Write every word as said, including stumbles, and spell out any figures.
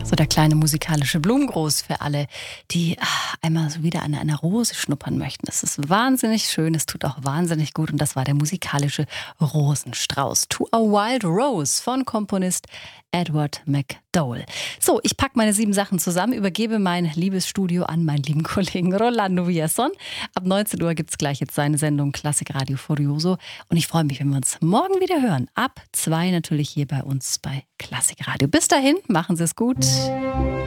So der kleine musikalische Blumengruß für alle, die ach, einmal so wieder an einer Rose schnuppern möchten. Das ist wahnsinnig schön, es tut auch wahnsinnig gut und das war der musikalische Rosenstrauß. To a Wild Rose von Komponist Edward McDowell. So, ich packe meine sieben Sachen zusammen, übergebe mein liebes Studio an meinen lieben Kollegen Rolando Villazón. Ab neunzehn Uhr gibt es gleich jetzt seine Sendung Klassikradio Furioso und ich freue mich, wenn wir uns morgen wieder hören. Ab zwei natürlich hier bei uns bei Klassikradio. Bis dahin, machen Sie es gut.